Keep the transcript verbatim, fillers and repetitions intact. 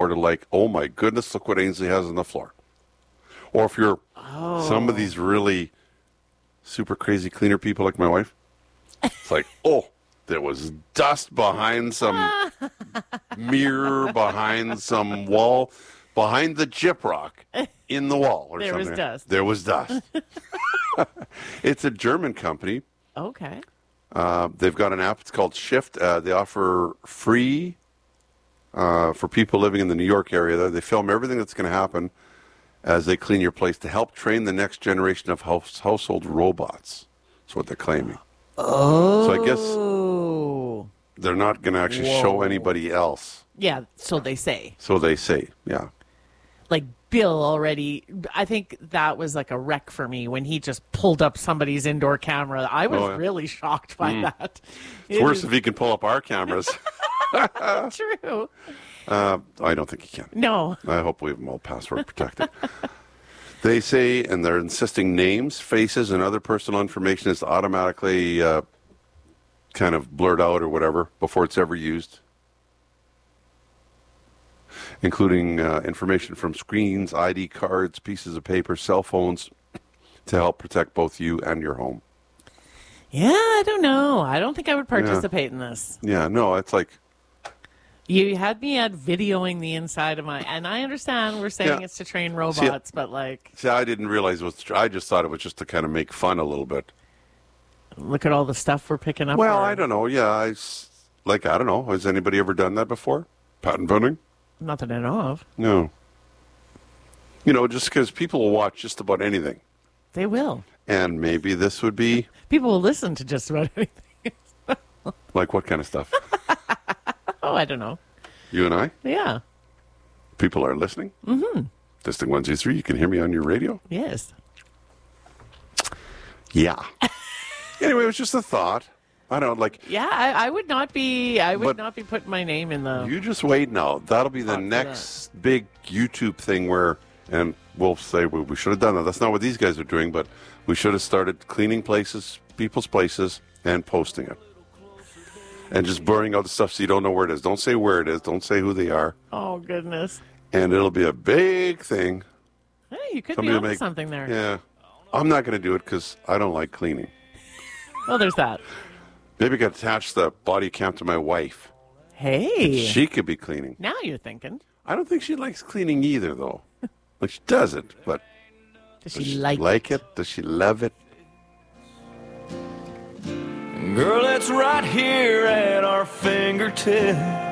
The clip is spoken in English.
sort of like, oh my goodness, look what Ainsley has on the floor. Or if you're Oh. some of these really super crazy cleaner people like my wife, it's like, oh, there was dust behind some mirror, behind some wall, behind the gyprock in the wall or There was something. dust. There was dust. It's a German company. Okay. Uh, they've got an app. It's called Shift. Uh, they offer free uh, for people living in the New York area. They film everything that's going to happen as they clean your place to help train the next generation of house, household robots. That's what they're claiming. Oh. So I guess they're not going to actually Whoa. show anybody else. Yeah, so they say. So they say, yeah. Like Bill already, I think that was like a wreck for me when he just pulled up somebody's indoor camera. I was Oh, yeah. really shocked by Mm. that. It's It worse is if he can pull up our cameras. true. Uh, I don't think he can. No. I hope we have them all password protected. They say, and they're insisting names, faces, and other personal information is automatically uh, kind of blurred out or whatever before it's ever used, including uh, information from screens, I D cards, pieces of paper, cell phones, to help protect both you and your home. Yeah, I don't know. I don't think I would participate in this. Yeah, no, it's like, You had me at videoing the inside of my, and I understand we're saying Yeah. it's to train robots, but like, see, I didn't realize it was, I just thought it was just to kind of make fun a little bit. look at all the stuff we're picking up. Well, or- I don't know. Yeah, I, s- like, I don't know. Has anybody ever done that before? Patent pending? Not that I know of. No. You know, just because people will watch just about anything. They will. And maybe this would be, People will listen to just about anything. like, what kind of stuff? Oh, I don't know. You and I? Yeah. People are listening? Mm-hmm. Testing one, two, three. You can hear me on your radio? Yes. Yeah. Anyway, it was just a thought. I don't like, Yeah, I, I would not be. I would But- not be putting my name in the. you just wait now. That'll be the Talk to next big YouTube thing where, and we'll say we, we should have done that. That's not what these guys are doing, but we should have started cleaning places, people's places, and posting it. And just blurring out the stuff so you don't know where it is. Don't say where it is. Don't say who they are. Oh goodness. And it'll be a big thing. Hey, you could Somebody be will onto make- something there. Yeah. I'm not going to do it because I don't like cleaning. Well, there's that. Maybe I could attach the body cam to my wife. Hey. She could be cleaning. Now you're thinking. I don't think she likes cleaning either, though. Like, she doesn't, but Does does she she like, like it? Does she love it? Girl, it's right here at our fingertips.